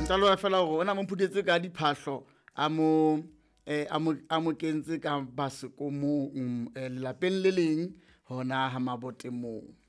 ntalo fela gore ona mo phudetse ka diphahlo a mo kentse ka basekomong lelapeng le leng hona ha Maboteng moo.